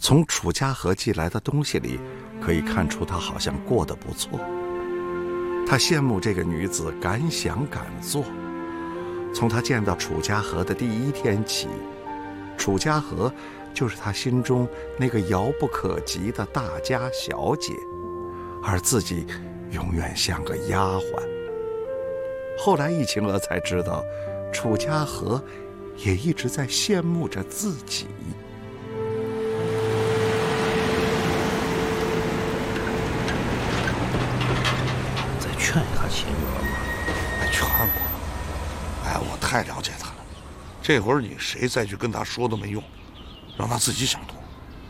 从楚家河寄来的东西里，可以看出他好像过得不错。他羡慕这个女子敢想敢做。从他见到楚家河的第一天起，楚家河就是他心中那个遥不可及的大家小姐，而自己永远像个丫鬟。后来易晴娥才知道，楚家河也一直在羡慕着自己。 再劝一下秦娥嘛。 劝过了。哎，我太了解他了，这会儿你谁再去跟他说都没用，让他自己想通。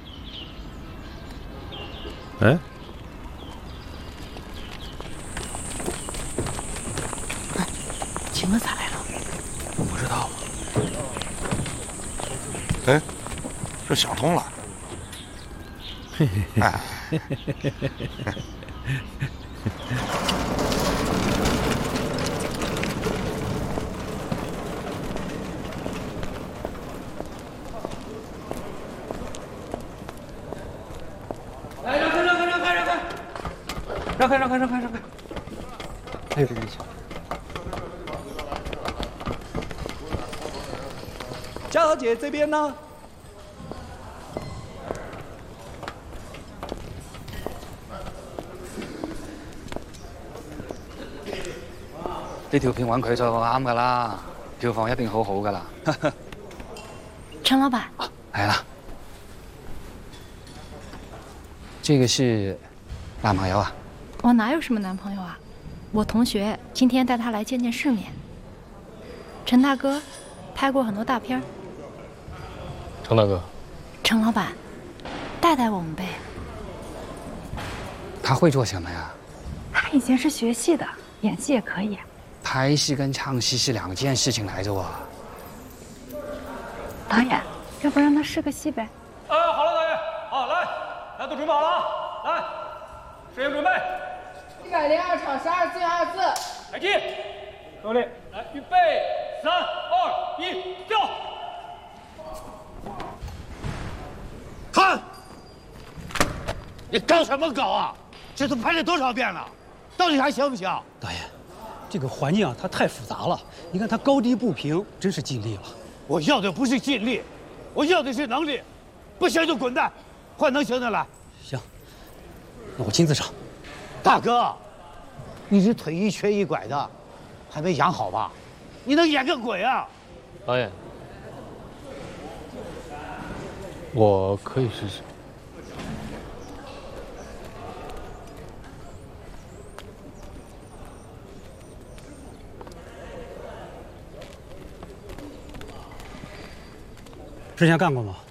哎， 秦娥咋来了？ 我不知道。 哎，这想通了。 嘿嘿嘿。 哎。 让开！还有这人抢。佳姐这边呢？ 呢條片揾佢就啱㗎啦，票房一定好好㗎啦。 陈老板， 係啦，這個是男朋友啊？ 我哪有什么男朋友啊？我同学今天带他来见见世面。陈大哥拍过很多大片。 程大哥， 陈老板，带带我们呗。 他会做什么呀？ 他以前是学戏的，演戏也可以。 拍戏跟唱戏是2件事情来着啊。 导演，要不让他试个戏呗？ 好了，导演，好，来，大家都准备好了啊！来，摄影准备。 102场12进2字， 开机，用力，来，预备，3、2、1，跳！ 看，你搞什么搞啊？这都拍了多少遍了，到底还行不行？ 导演，这个环境啊，它太复杂了。你看它高低不平，真是尽力了。 我要的不是尽力，我要的是能力。不行就滚蛋，换能行的来。 行，那我亲自上。 大哥，你这腿一瘸一拐的，还没养好吧？你能演个鬼啊！ 导演，我可以试试。 之前干过吗？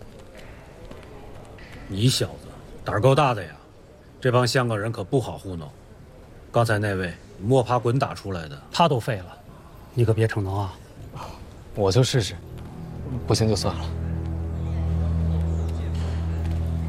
你小子胆儿够大的呀！这帮香港人可不好糊弄。刚才那位摸爬滚打出来的， 他都废了，你可别逞能啊！ 我就试试，不行就算了。